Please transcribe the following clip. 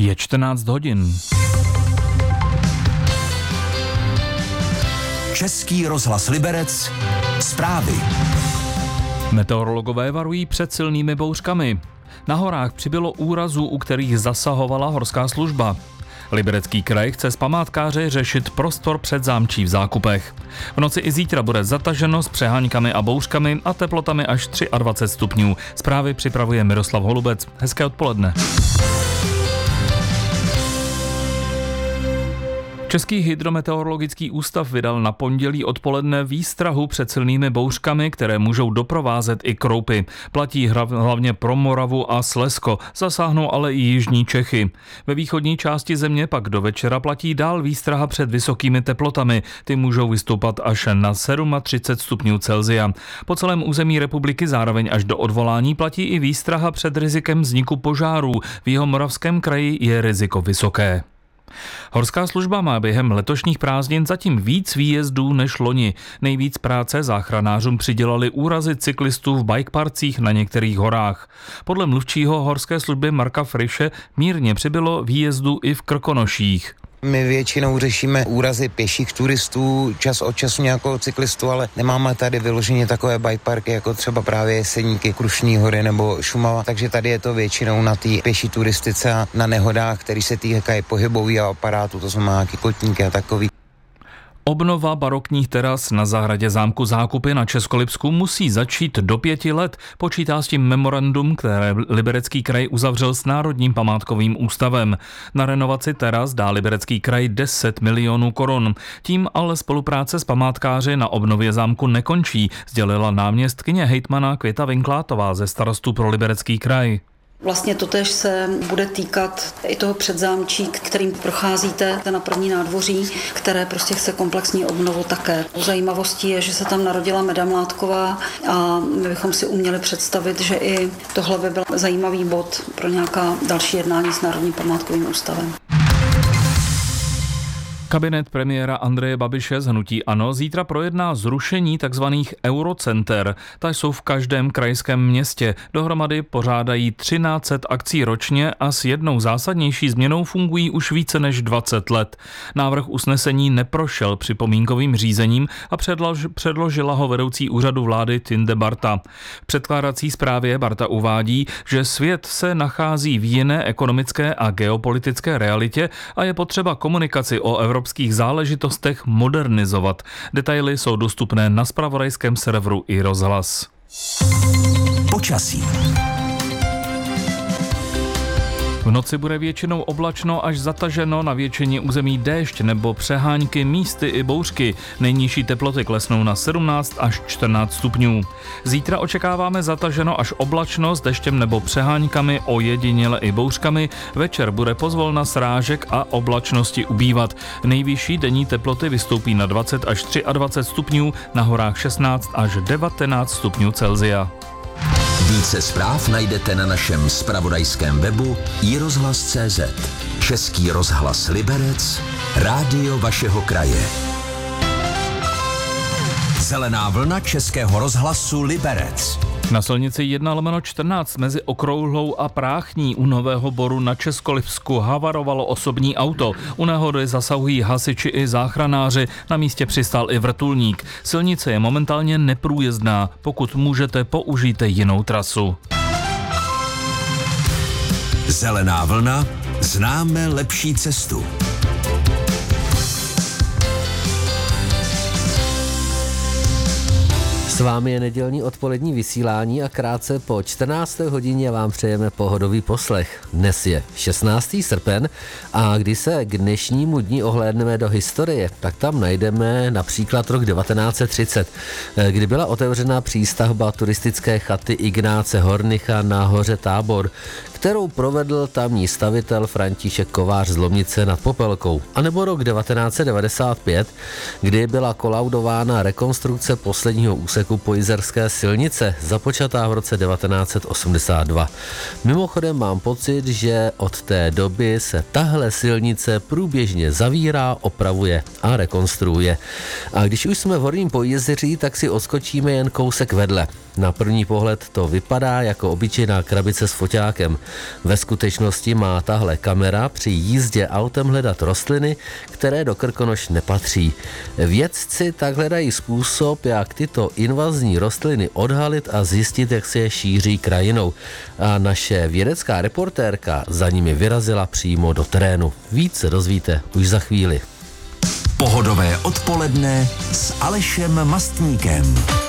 Je 14 hodin. Český rozhlas Liberec, zprávy. Meteorologové varují před silnými bouřkami. Na horách přibylo úrazů, u kterých zasahovala horská služba. Liberecký kraj chce s památkáři řešit prostor před zámčí v Zákupech. V noci i zítra bude zataženo s přeháňkami a bouřkami a teplotami až 23 stupňů. Zprávy připravuje Miroslav Holubec. Hezké odpoledne. Český hydrometeorologický ústav vydal na pondělí odpoledne výstrahu před silnými bouřkami, které můžou doprovázet i kroupy. Platí hlavně pro Moravu a Slezsko, zasáhnou ale i jižní Čechy. Ve východní části země pak do večera platí dál výstraha před vysokými teplotami. Ty můžou vystoupat až na 37 stupňů Celsia. Po celém území republiky zároveň až do odvolání platí i výstraha před rizikem vzniku požárů. V Jihomoravském kraji je riziko vysoké. Horská služba má během letošních prázdnin zatím víc výjezdů než loni. Nejvíc práce záchranářům přidělali úrazy cyklistů v bikeparcích na některých horách. Podle mluvčího horské služby Marka Friše mírně přibylo výjezdů i v Krkonoších. My většinou řešíme úrazy pěších turistů, čas od času nějakého cyklistu, ale nemáme tady vyloženě takové bikeparky, jako třeba právě Jeseníky, Krušný hory nebo Šumava, takže tady je to většinou na té pěší turistice a na nehodách, které se týkají pohybových aparátů, to znamená kotníky a takový. Obnova barokních teras na zahradě zámku Zákupy na Českolipsku musí začít do 5 let. Počítá s tím memorandum, které Liberecký kraj uzavřel s Národním památkovým ústavem. Na renovaci teras dá Liberecký kraj 10 milionů korun. Tím ale spolupráce s památkáři na obnově zámku nekončí, sdělila náměstkyně hejtmana Květa Vinklátová ze Starostů pro Liberecký kraj. Vlastně totéž se bude týkat i toho předzámčí, kterým procházíte na první nádvoří, které prostě chce komplexní obnovu také. Zajímavostí je, že se tam narodila Meda Mládková a my bychom si uměli představit, že i tohle by byl zajímavý bod pro nějaká další jednání s Národním památkovým ústavem. Kabinet premiéra Andreje Babiše z hnutí ANO zítra projedná zrušení tzv. Eurocenter. Ta jsou v každém krajském městě. Dohromady pořádají 1300 akcí ročně a s jednou zásadnější změnou fungují už více než 20 let. Návrh usnesení neprošel připomínkovým řízením a předložila ho vedoucí úřadu vlády Tinde Barta. V předkládací zprávě Barta uvádí, že svět se nachází v jiné ekonomické a geopolitické realitě a je potřeba komunikaci o evropských záležitostech modernizovat. Detaily jsou dostupné na zpravodajském serveru iRozhlas. Počasí. V noci bude většinou oblačno až zataženo, na většině území déšť nebo přeháňky, místy i bouřky. Nejnižší teploty klesnou na 17 až 14 stupňů. Zítra očekáváme zataženo až oblačno s deštěm nebo přeháňkami, ojediněle i bouřkami. Večer bude pozvolna srážek a oblačnosti ubývat. Nejvyšší denní teploty vystoupí na 20 až 23 stupňů, na horách 16 až 19 stupňů Celsia. Více zpráv najdete na našem zpravodajském webu iRozhlas.cz. Český rozhlas Liberec, rádio vašeho kraje. Zelená vlna Českého rozhlasu Liberec. Na silnici 1/14 mezi Okrouhlou a Práchní u Nového Boru na Českolipsku havarovalo osobní auto. U nehody zasahují hasiči i záchranáři, na místě přistál i vrtulník. Silnice je momentálně neprůjezdná, pokud můžete, použijte jinou trasu. Zelená vlna, známe lepší cestu. S vámi je nedělní odpolední vysílání a krátce po 14. hodině vám přejeme pohodový poslech. Dnes je 16. srpen a když se k dnešnímu dni ohlédneme do historie, tak tam najdeme například rok 1930, kdy byla otevřena přístavba turistické chaty Ignáce Hornicha na hoře Tábor, kterou provedl tamní stavitel František Kovář z Lomnice nad Popelkou. A nebo rok 1995, kdy byla kolaudována rekonstrukce posledního úseku Pojizerské silnice, započatá v roce 1982. Mimochodem mám pocit, že od té doby se tahle silnice průběžně zavírá, opravuje a rekonstruuje. A když už jsme v Horním Pojezeří, tak si odskočíme jen kousek vedle. Na první pohled to vypadá jako obyčejná krabice s foťákem. Ve skutečnosti má tahle kamera při jízdě autem hledat rostliny, které do Krkonoš nepatří. Vědci tak hledají způsob, jak tyto invazní rostliny odhalit a zjistit, jak se je šíří krajinou. A naše vědecká reportérka za nimi vyrazila přímo do terénu. Víc se dozvíte už za chvíli. Pohodové odpoledne s Alešem Mastníkem.